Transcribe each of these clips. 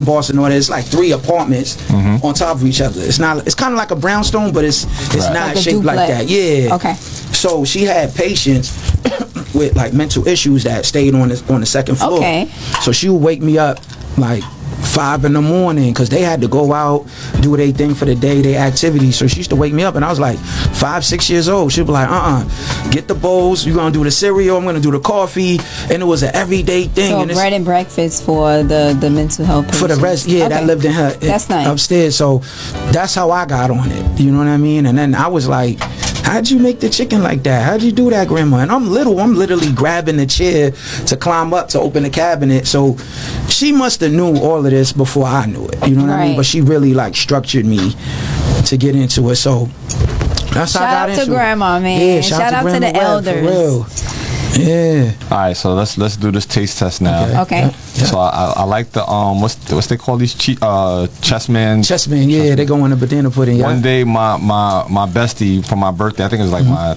Boston or it's like 3 apartments on top of each other. It's kind of like a brownstone, but it's not like shaped like that. Yeah. Okay. So she had patients with like mental issues that stayed on the second floor. Okay. So she would wake me up like 5 in the morning because they had to go out, do their thing for the day, their activities. So she used to wake me up, and I was like 5, 6 years old. She'd be like, get the bowls, you're gonna do the cereal, I'm gonna do the coffee. And it was an everyday thing. So and bread and breakfast for the mental health patients. For the rest, that lived in her that's nice. upstairs. So that's how I got on it. You know what I mean? And then I was like, how'd you make the chicken like that? How'd you do that, Grandma? And I'm literally grabbing the chair to climb up to open the cabinet. So she must have knew all of this before I knew it. You know what I mean? But she really like structured me to get into it. So that's how I got into it. Shout out to Grandma, man. Yeah, shout out to the elders. For real. Yeah. All right, so let's do this taste test now. Okay. Yeah. So I like the what's they call these chessman. Chessman, yeah, they go in the banana pudding. Yeah. One day, my bestie for my birthday, I think it was like my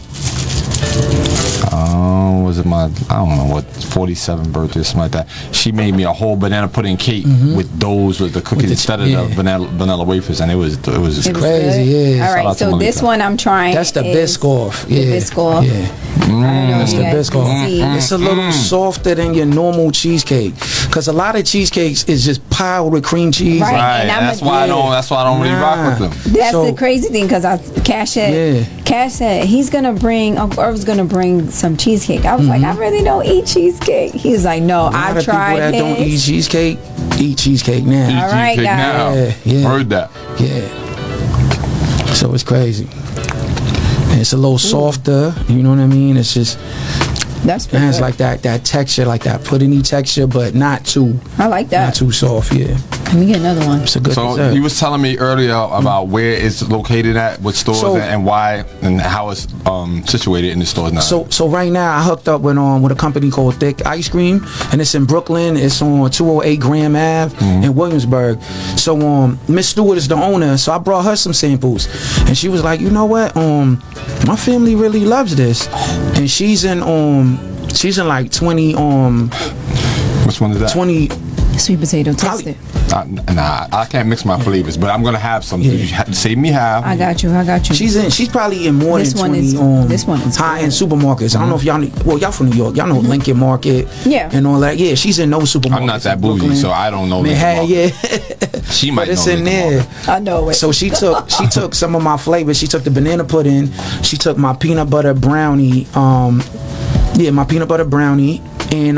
was it my, I don't know what, 47th birthday or something like that. She made me a whole banana pudding cake with the cookies instead of the vanilla wafers, and it was crazy. Good. Yeah. All right, so this one I'm trying. That's the Biscoff. Yeah. The Biscoff. Yeah. That's the Biscoff. It's a little softer than your normal cheesecake, because a lot of cheesecakes is just piled with cream cheese. Right. That's why I don't really rock with them. That's the crazy thing, because Cash said he's gonna bring, Uncle Irv's gonna bring some cheesecake. I was like, I really don't eat cheesecake. He was like, no, I tried. People that don't eat cheesecake now. All right, guys. Yeah. Heard that. Yeah. So it's crazy. And it's a little softer. You know what I mean? It's just. That's it has like that texture, like that puddingy texture, but not too. I like that. Not too soft. Yeah. Let me get another one. It's a good So dessert. you was telling me earlier about where it's located at, what stores, and why, and how it's situated in the stores now. So right now I hooked up with a company called Thick Ice Cream, and it's in Brooklyn. It's on 208 Graham Ave in Williamsburg. So Miss Stewart is the owner, so I brought her some samples, and she was like, you know what, my family really loves this, and she's in like 20 which one is that? 20 sweet potato toasted. Nah, I can't mix my flavors, but I'm gonna have some. You have to save me half. I got you. She's probably in more than 20 this one is high-end supermarkets. I don't know if y'all from New York. Y'all know Lincoln Market and all that. Yeah, she's in those supermarkets. I'm not that bougie, so I don't know. She might know. It's in there. I know it. So she took some of my flavors. She took the banana pudding. She took my peanut butter brownie. My peanut butter brownie and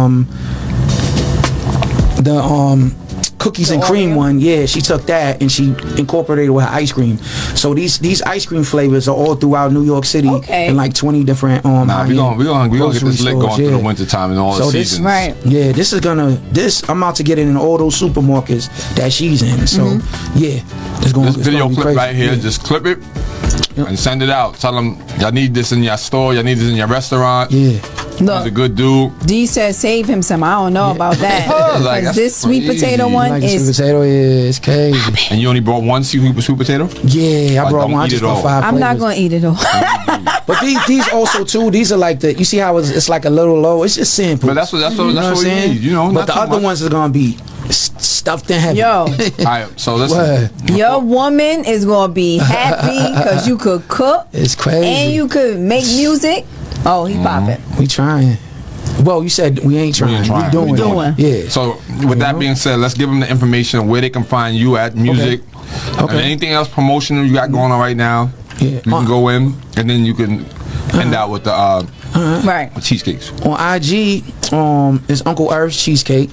the cookies and cream one. Yeah, she took that and she incorporated with her ice cream. So these ice cream flavors are all throughout New York City in like 20 different we're gonna get this lit going through the winter time and all the seasons. Right. Yeah, I'm about to get it in all those supermarkets that she's in. So this video clip right here, just clip it and send it out. Tell them y'all need this in your store, y'all need this in your restaurant. Yeah. Look, he's a good dude. D says save him some. I don't know about that. Like, this sweet potato one is sweet potato is crazy. And you only brought one sweet potato? Yeah, I brought one. I just brought 5 I'm not gonna eat it all. But these also too. These are like you see how it's like a little low. It's just simple. But that's what we need. You know, but the other ones are gonna be stuffed in heavy. Yo. All right, so listen. Your woman is gonna be happy because you could cook. It's crazy. And you could make music. Oh, he popping. We trying. Well, you said we ain't trying. We doing. Yeah. So with that being said, let's give them the information of where they can find you at music. Okay. And anything else promotional you got going on right now. Yeah. You can go in and then you can end out with the with cheesecakes. On IG, is Uncle Irv's Cheesecake.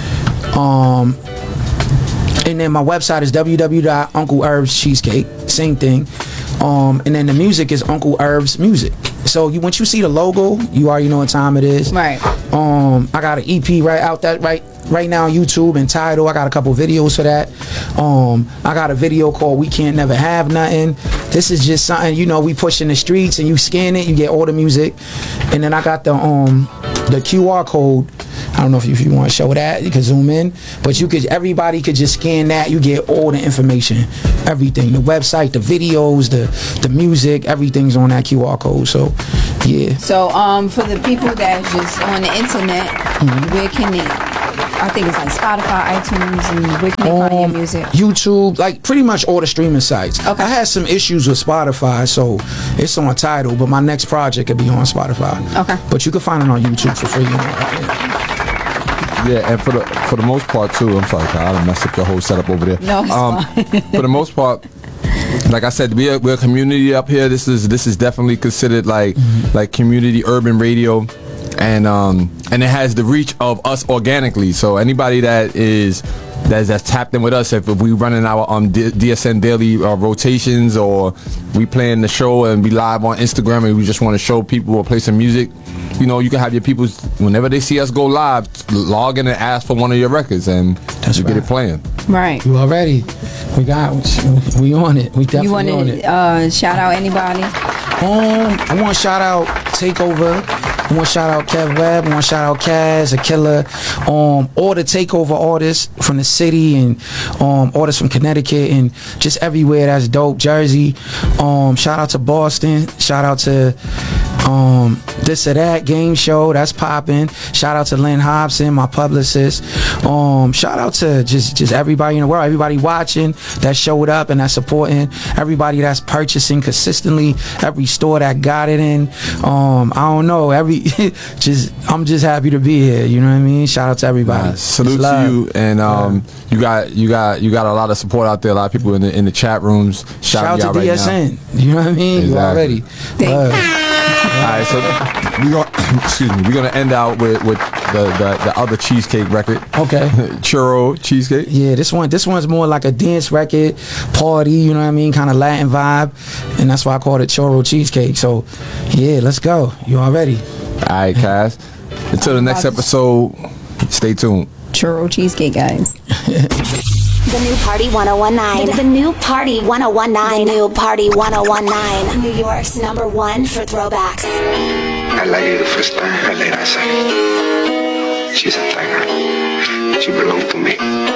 And then my website is www.uncleirvscheesecake. Same thing. And then the music is Uncle Irv's Music. So once you see the logo, you already know what time it is. Right. I got an EP right now on YouTube and Tidal. I got a couple videos for that. I got a video called We Can't Never Have Nothing. This is just something, we push in the streets and you scan it, you get all the music. And then I got the QR code. I don't know if you want to show that, you can zoom in, but everybody could just scan that, you get all the information, everything, the website, the videos, the music, everything's on that QR code. So yeah. So for the people that's just on the internet, where can they I think it's like Spotify, iTunes, and where can they find your music? YouTube, like pretty much all the streaming sites. Okay. I had some issues with Spotify, so it's on Tidal, but my next project could be on Spotify. Okay. But you can find it on YouTube for free. Yeah, and for the most part too. I'm sorry, Kyle, I done messed up your whole setup over there. No, it's fine. For the most part, like I said, we're a community up here. This is definitely considered like community urban radio, and it has the reach of us organically. So anybody that's tapped in with us, if we running our DSN daily rotations, or we playing the show and be live on Instagram, and we just want to show people or play some music, you know, you can have your people, whenever they see us go live, log in and ask for one of your records, and you get it playing. Right. You already? We on it. We definitely on it. Shout out anybody? I want to shout out Takeover. I want to shout out Kev Webb. I want to shout out Kaz, A Killer. All the Takeover artists from the city, and artists from Connecticut and just everywhere that's dope. Jersey. Shout out to Boston. Shout out to This or That Game Show, that's popping. Shout out to Lynn Hobson, my publicist. Shout out to just everybody in the world, everybody watching that showed up and that's supporting, everybody that's purchasing consistently, every store that got it in. I don't know, I'm just happy to be here. You know what I mean? Shout out to everybody. Salute to you, and you got a lot of support out there. A lot of people in the chat rooms. Shout out to right DSN. Now. You know what I mean? Exactly. You already. Alright, so we're gonna end out with the other cheesecake record. Okay. Churro cheesecake. Yeah, this one's more like a dance record, party, you know what I mean, kind of Latin vibe, and that's why I called it Churro cheesecake. So yeah, let's go. You all ready? Alright, Cass. Until the next episode, stay tuned. Churro cheesecake, guys. The New Party 1019. The New Party 1019. The New Party 1019. New York's #1 for throwbacks. I like you the first time I laid eyes on her. She's a tiger. She belonged to me.